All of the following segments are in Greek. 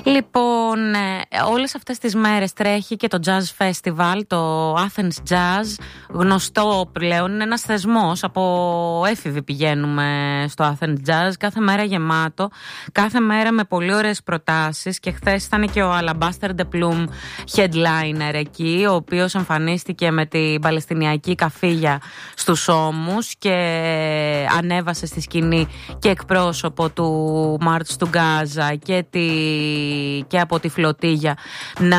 Λοιπόν, όλες αυτές τις μέρες τρέχει και το Jazz Festival, το Athens Jazz, γνωστό πλέον, είναι ένας θεσμός. Από έφηβοι πηγαίνουμε στο Athens Jazz, κάθε μέρα γεμάτο, κάθε μέρα με πολύ ωραίες προτάσεις, και χθες ήταν και ο Alabaster de Plum headliner εκεί, ο οποίος εμφανίστηκε με την Παλαιστινιακή καφίγια στους ώμους και ανέβασε στη σκηνή και εκπρόσωπο του March του Γκάζα και από τη φλωτίγια να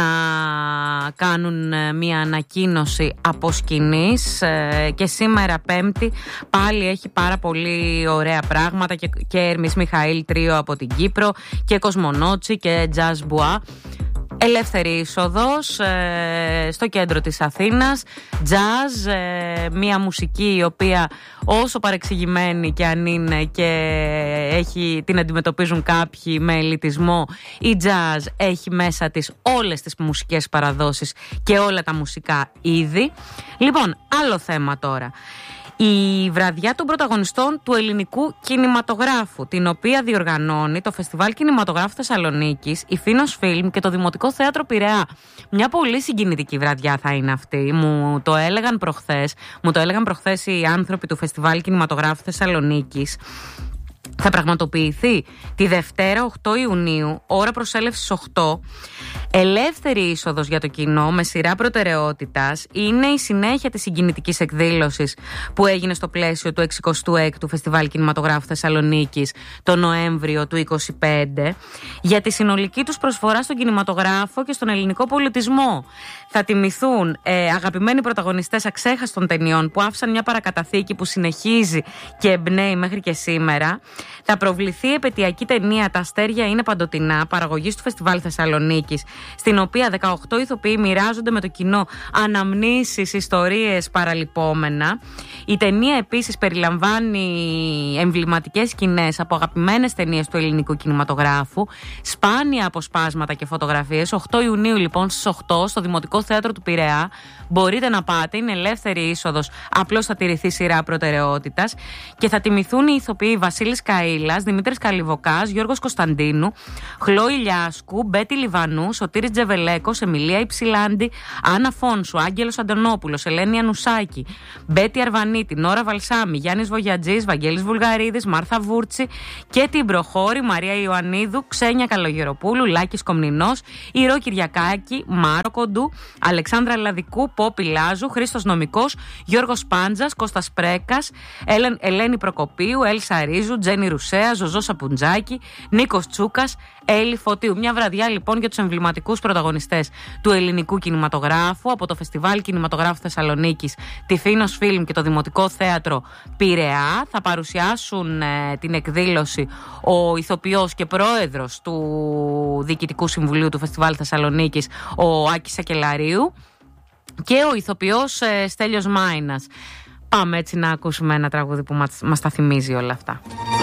κάνουν μια ανακοίνωση από σκηνής. Και σήμερα Πέμπτη πάλι έχει πάρα πολύ ωραία πράγματα, και Ερμής Μιχαήλ τρίο από την Κύπρο και Κοσμονότσι και Jazz Bois. Ελεύθερη είσοδος στο κέντρο της Αθήνας. Jazz, μια μουσική η οποία όσο παρεξηγημένη και αν είναι και την αντιμετωπίζουν κάποιοι με ελιτισμό, η jazz έχει μέσα της όλες τις μουσικές παραδόσεις και όλα τα μουσικά είδη. Λοιπόν, άλλο θέμα τώρα. Η βραδιά των πρωταγωνιστών του ελληνικού κινηματογράφου, την οποία διοργανώνει το Φεστιβάλ Κινηματογράφου Θεσσαλονίκης, η Φίνος Φιλμ και το Δημοτικό Θέατρο Πειραιά. Μια πολύ συγκινητική βραδιά θα είναι αυτή. Μου το έλεγαν προχθές οι άνθρωποι του Φεστιβάλ Κινηματογράφου Θεσσαλονίκης. Θα πραγματοποιηθεί τη Δευτέρα 8 Ιουνίου, ώρα προσέλευσης 8. Ελεύθερη είσοδος για το κοινό με σειρά προτεραιότητας. Είναι η συνέχεια της συγκινητικής εκδήλωσης που έγινε στο πλαίσιο του 66ου Φεστιβάλ Κινηματογράφου Θεσσαλονίκης το Νοέμβριο του 2025, για τη συνολική τους προσφορά στον κινηματογράφο και στον ελληνικό πολιτισμό. Θα τιμηθούν αγαπημένοι πρωταγωνιστές αξέχαστων ταινιών που άφησαν μια παρακαταθήκη που συνεχίζει και εμπνέει μέχρι και σήμερα. Θα προβληθεί η επετειακή ταινία «Τα αστέρια είναι παντοτινά», παραγωγής του Φεστιβάλ Θεσσαλονίκης, στην οποία 18 ηθοποιοί μοιράζονται με το κοινό αναμνήσεις, ιστορίες, παραλυπόμενα. Η ταινία επίσης περιλαμβάνει εμβληματικές σκηνές από αγαπημένες ταινίες του ελληνικού κινηματογράφου, σπάνια αποσπάσματα και φωτογραφίες. 8 Ιουνίου λοιπόν στις 8 στο Δημοτικό Θέατρο του Πειραιά μπορείτε να πάτε, είναι ελεύθερη είσοδος, απλώς θα τηρηθεί σειρά προτεραιότητας και θα τιμηθούν οι ηθοποιοί Βασίλης Καΐλας, Δημήτρης Καλιβοκάς, Γιώργος Κωνσταντίνου, Χλώη Λιάσκου, Μπέτη Λιβανού, Σωτήρης Τζεβελέκος, Εμιλία Υψηλάντη, Άννα Φόνσου, Άγγελος Αντωνόπουλος, Ελένη Ανουσάκη, Μπέτη Αρβανίτη, Νόρα Βαλσάμι, Γιάννης Βογιατζής, Βαγγέλης Βουλγαρίδης, Μάρθα Βούρτσι και την Προχώρη, Μαρία Ιωαννίδου, Ξένια Καλογεροπούλου, Λάκης Κομνηνός, Ηρώ Κυριακάκη, Μάρο Κοντού, Αλεξάνδρα Λαδικού, Πόπη Λάζου, Χρήστος Νομικός, Γιώργος Πάντζας, Κώστας Πρέκας, Ελένη Προκοπίου, Έλσα Ρίζου, Τζένι Ρουσέα, Ζωζό Σαπουτζάκη, Νίκος Τσούκας, Έλλη Φωτίου. Μια βραδιά λοιπόν για τους εμβληματικούς πρωταγωνιστές του ελληνικού κινηματογράφου από το Φεστιβάλ Κινηματογράφου Θεσσαλονίκης, τη Φίνος Φιλμ και το Δημοτικό Θέατρο Πειραιά. Θα παρουσιάσουν την εκδήλωση ο ηθοποιός και πρόεδρος του Διοικητικού Συμβουλίου του Φεστιβάλ Θεσσαλονίκης, ο Άκης Σακελαρίου, και ο ηθοποιός Στέλιος Μάινας. Πάμε έτσι να ακούσουμε ένα τραγούδι που μας τα θυμίζει όλα αυτά.